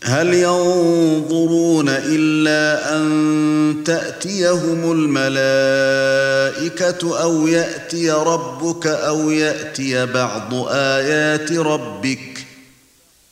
هل ينظرون إلا أن تأتيهم الملائكة أو يأتي ربك أو يأتي بعض آيات ربك